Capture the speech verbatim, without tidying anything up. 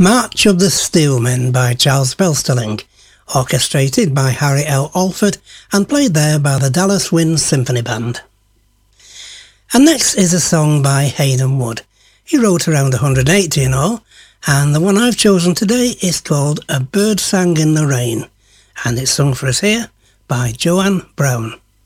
March of the Steelmen by Charles Belsterling, orchestrated by Harry L. Alford and played there by the Dallas Wind Symphony Band. And next is a song by Hayden Wood. He wrote around one hundred eighty in all, and the one I've chosen today is called A Bird Sang in the Rain, and it's sung for us here by Joanne Brown.